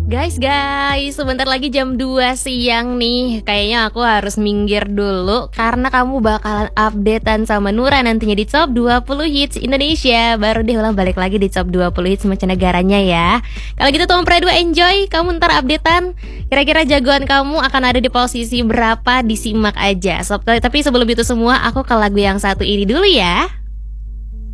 Guys, sebentar lagi jam 2 siang nih. Kayaknya aku harus minggir dulu karena kamu bakalan updatean sama Nura nantinya di top 20 hits Indonesia. Baru deh ulang balik lagi di top 20 hits mancanegaranya ya. Kalau gitu Tom Pradu enjoy, kamu ntar updatean. Kira-kira jagoan kamu akan ada di posisi berapa, disimak aja. Tapi sebelum itu semua aku ke lagu yang satu ini dulu ya.